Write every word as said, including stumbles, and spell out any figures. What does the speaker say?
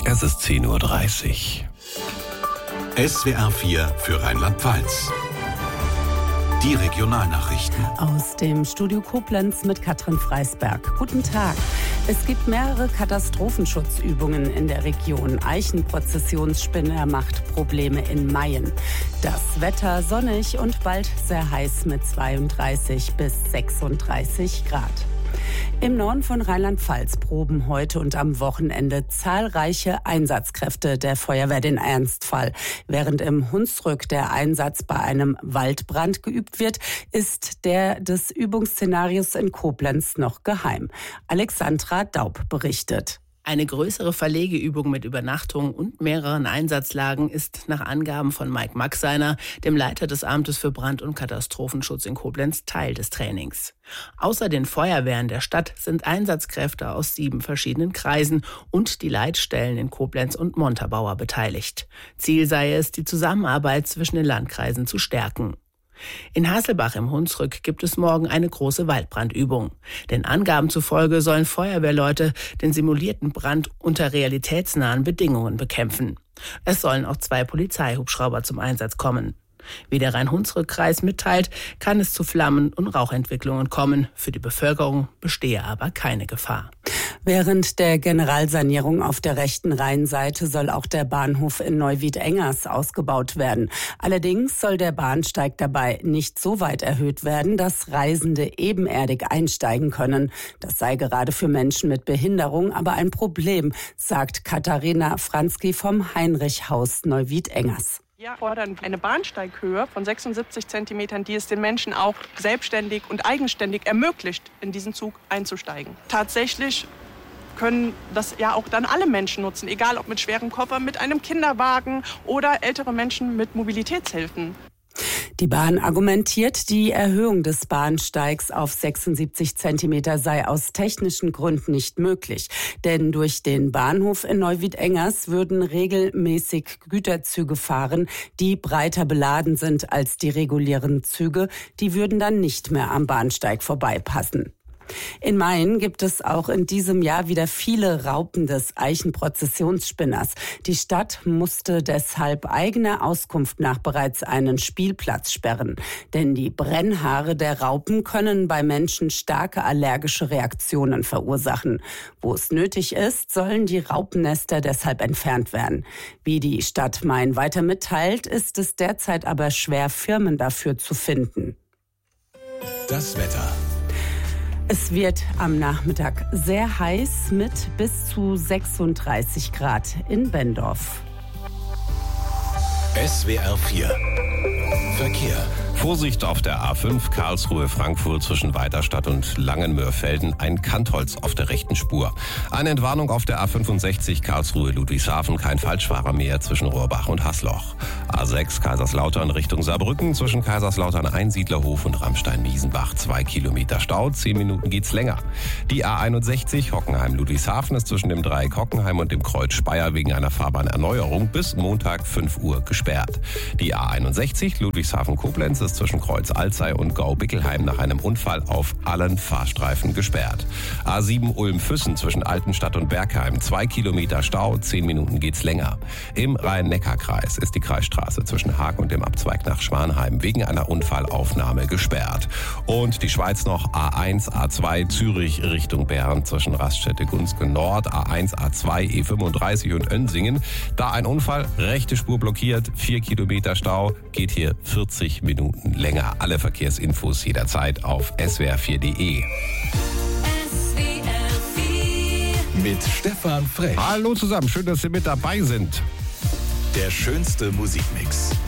Es ist zehn Uhr dreißig. S W R vier für Rheinland-Pfalz. Die Regionalnachrichten. Aus dem Studio Koblenz mit Katrin Freisberg. Guten Tag. Es gibt mehrere Katastrophenschutzübungen in der Region. Eichenprozessionsspinner macht Probleme in Mayen. Das Wetter sonnig und bald sehr heiß mit zweiunddreißig bis sechsunddreißig Grad. Im Norden von Rheinland-Pfalz proben heute und am Wochenende zahlreiche Einsatzkräfte der Feuerwehr den Ernstfall. Während im Hunsrück der Einsatz bei einem Waldbrand geübt wird, ist der des Übungsszenarios in Koblenz noch geheim. Alexandra Daub berichtet. Eine größere Verlegeübung mit Übernachtung und mehreren Einsatzlagen ist nach Angaben von Mike Maxeiner, dem Leiter des Amtes für Brand- und Katastrophenschutz in Koblenz, Teil des Trainings. Außer den Feuerwehren der Stadt sind Einsatzkräfte aus sieben verschiedenen Kreisen und die Leitstellen in Koblenz und Montabaur beteiligt. Ziel sei es, die Zusammenarbeit zwischen den Landkreisen zu stärken. In Hasselbach im Hunsrück gibt es morgen eine große Waldbrandübung. Den Angaben zufolge sollen Feuerwehrleute den simulierten Brand unter realitätsnahen Bedingungen bekämpfen. Es sollen auch zwei Polizeihubschrauber zum Einsatz kommen. Wie der Rhein-Hunsrück-Kreis mitteilt, kann es zu Flammen- und Rauchentwicklungen kommen. Für die Bevölkerung bestehe aber keine Gefahr. Während der Generalsanierung auf der rechten Rheinseite soll auch der Bahnhof in Neuwied-Engers ausgebaut werden. Allerdings soll der Bahnsteig dabei nicht so weit erhöht werden, dass Reisende ebenerdig einsteigen können. Das sei gerade für Menschen mit Behinderung aber ein Problem, sagt Katharina Franzki vom Heinrich-Haus Neuwied-Engers. Wir fordern eine Bahnsteighöhe von sechsundsiebzig Zentimetern, die es den Menschen auch selbstständig und eigenständig ermöglicht, in diesen Zug einzusteigen. Tatsächlich können das ja auch dann alle Menschen nutzen, egal ob mit schwerem Koffer, mit einem Kinderwagen oder ältere Menschen mit Mobilitätshilfen. Die Bahn argumentiert, die Erhöhung des Bahnsteigs auf sechsundsiebzig Zentimeter sei aus technischen Gründen nicht möglich. Denn durch den Bahnhof in Neuwied-Engers würden regelmäßig Güterzüge fahren, die breiter beladen sind als die regulären Züge. Die würden dann nicht mehr am Bahnsteig vorbeipassen. In Mayen gibt es auch in diesem Jahr wieder viele Raupen des Eichenprozessionsspinners. Die Stadt musste deshalb eigener Auskunft nach bereits einen Spielplatz sperren. Denn die Brennhaare der Raupen können bei Menschen starke allergische Reaktionen verursachen. Wo es nötig ist, sollen die Raupennester deshalb entfernt werden. Wie die Stadt Mayen weiter mitteilt, ist es derzeit aber schwer, Firmen dafür zu finden. Das Wetter. Es wird am Nachmittag sehr heiß mit bis zu sechsunddreißig Grad in Benndorf. S W R vier Verkehr. Vorsicht auf der A fünf Karlsruhe-Frankfurt zwischen Weiterstadt und Langenmörfelden, ein Kantholz auf der rechten Spur. Eine Entwarnung auf der A fünfundsechzig Karlsruhe-Ludwigshafen, kein Falschfahrer mehr zwischen Rohrbach und Haßloch. A sechs Kaiserslautern Richtung Saarbrücken zwischen Kaiserslautern-Einsiedlerhof und Ramstein-Miesenbach, zwei Kilometer Stau, zehn Minuten geht's länger. Die A einundsechzig Hockenheim-Ludwigshafen ist zwischen dem Dreieck Hockenheim und dem Kreuz Speyer wegen einer Fahrbahnerneuerung bis Montag fünf Uhr gesperrt. Die A einundsechzig Ludwigshafen-Koblenz ist zwischen Kreuz Alzey und Gau-Bickelheim nach einem Unfall auf allen Fahrstreifen gesperrt. A sieben Ulm-Füssen zwischen Altenstadt und Bergheim, zwei Kilometer Stau, zehn Minuten geht's länger. Im Rhein-Neckar-Kreis ist die Kreisstraße zwischen Haag und dem Abzweig nach Schwanheim wegen einer Unfallaufnahme gesperrt. Und die Schweiz noch A eins, A zwei Zürich Richtung Bern zwischen Raststätte-Gunzke Nord, A eins, A zwei, E fünfunddreißig und Önsingen. Da ein Unfall, rechte Spur blockiert, vier Kilometer Stau, geht hier vierzig Minuten länger. Alle Verkehrsinfos jederzeit auf S W R vier Punkt de. Mit Stefan Frech. Hallo zusammen, schön, dass Sie mit dabei sind. Der schönste Musikmix.